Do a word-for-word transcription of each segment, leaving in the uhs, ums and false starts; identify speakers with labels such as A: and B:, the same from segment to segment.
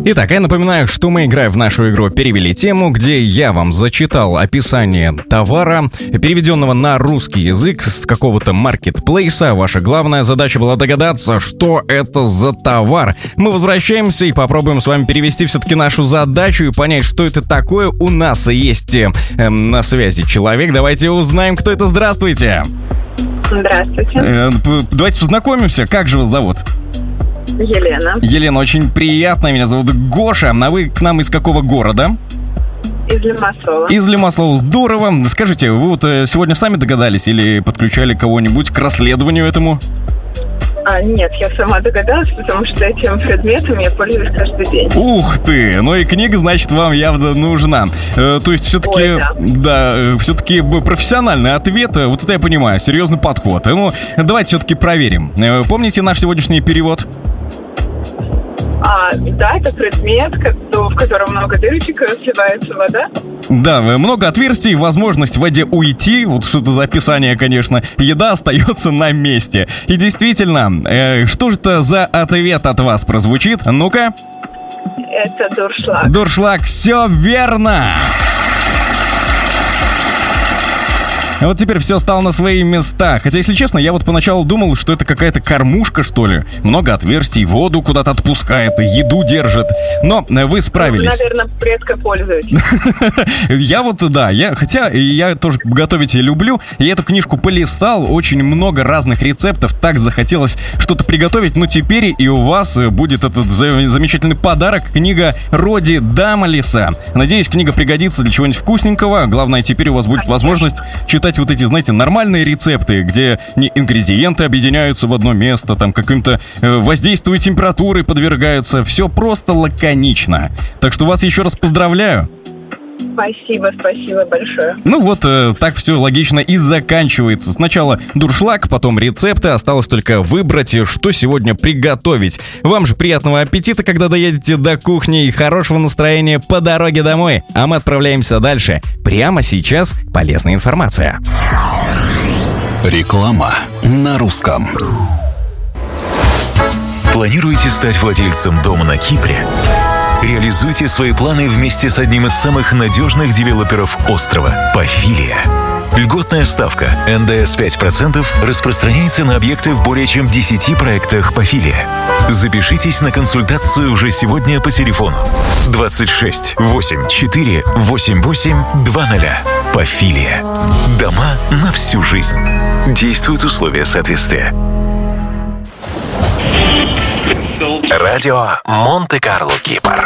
A: Итак, я напоминаю, что мы играем в нашу игру «Перевели тему», где я вам зачитал описание товара, переведенного на русский язык с какого-то маркетплейса. Ваша главная задача была догадаться, что это за товар. Мы возвращаемся и попробуем с вами перевести все-таки нашу задачу и понять, что это такое. У нас есть э, на связи человек. Давайте узнаем, кто это. Здравствуйте.
B: Здравствуйте.
A: Э, давайте познакомимся. Как же вас зовут?
B: Елена.
A: Елена, очень приятно. Меня зовут Гоша. А вы к нам из какого города?
B: Из Лимассола.
A: Из Лимассола. Здорово. Скажите, вы вот сегодня сами догадались или подключали кого-нибудь к расследованию этому?
B: А, нет, я сама догадалась, потому что этим предметом я пользуюсь каждый день.
A: Ух ты! Ну и книга, значит, вам явно нужна. Э, то есть все-таки,
B: Ой, да,
A: да все-таки профессиональный ответ. Вот это я понимаю, серьезный подход. Ну, давайте все-таки проверим. Э, помните наш сегодняшний перевод?
B: А, да, это предмет, в котором много дырочек, и сливается вода.
A: Да, много отверстий, возможность в воде уйти. Вот что-то за описание, конечно. Еда остается на месте. И действительно, э, что же это за ответ от вас прозвучит? Ну-ка.
B: Это дуршлаг.
A: Дуршлаг, все верно. Вот теперь все стало на свои места. Хотя, если честно, я вот поначалу думал, что это какая-то кормушка, что ли. Много отверстий, воду куда-то отпускает, еду держит. Но вы справились.
B: Вы, наверное, редко пользуетесь.
A: Я вот, да, я, хотя я тоже готовить люблю. Я эту книжку полистал, очень много разных рецептов. Так захотелось что-то приготовить. Но теперь и у вас будет этот замечательный подарок. Книга Роди Дамалиса. Надеюсь, книга пригодится для чего-нибудь вкусненького. Главное, теперь у вас будет возможность читать вот эти, знаете, нормальные рецепты, где не ингредиенты объединяются в одно место, там каким-то э, воздействию температуры подвергаются. Все просто лаконично. Так что вас еще раз поздравляю.
B: Спасибо, спасибо большое.
A: Ну вот, э, так все логично и заканчивается. Сначала дуршлаг, потом рецепты. Осталось только выбрать, что сегодня приготовить. Вам же приятного аппетита, когда доедете до кухни, и хорошего настроения по дороге домой. А мы отправляемся дальше. Прямо сейчас полезная информация.
C: Реклама на русском. Планируете стать владельцем дома на Кипре? Реализуйте свои планы вместе с одним из самых надежных девелоперов острова – Пафилия. Льготная ставка эн дэ эс пять процентов распространяется на объекты в более чем десяти проектах Пафилия. Запишитесь на консультацию уже сегодня по телефону двадцать шесть восемь четыре восемь восемь два ноль. Пафилия. Дома на всю жизнь. Действуют условия соответствия. Радио Монте-Карло, Кипр.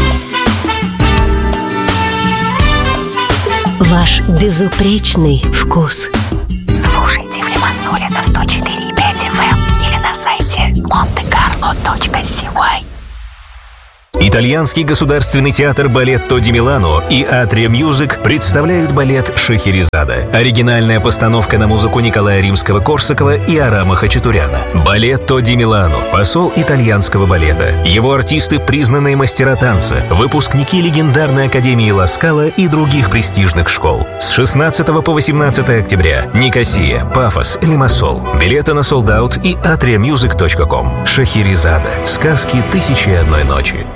D: Ваш безупречный вкус.
E: Слушайте в Лимассоле на сто четыре и пять эф эм или на сайте монте карло точка си уай.
F: Итальянский государственный театр «Балетто ди Милано» и «Атрия Мьюзик» представляют балет «Шахерезада». Оригинальная постановка на музыку Николая Римского-Корсакова и Арама Хачатуряна. «Балетто ди Милано» – посол итальянского балета. Его артисты – признанные мастера танца, выпускники легендарной Академии Ла Скала и других престижных школ. С шестнадцатого по восемнадцатое октября. Никосия, Пафос, Лимассол. Билеты на солдаут и атрия мьюзик точка ком. «Шахерезада». Сказки «Тысячи и одной ночи».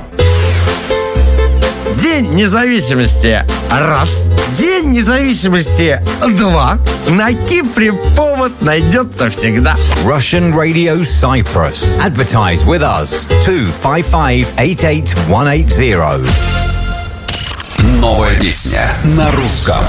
G: День независимости – раз. День независимости – два. На Кипре повод найдется всегда.
H: Russian Radio Cyprus. Advertise with us. two five five eight eight one eight zero.
C: Новая песня на русском.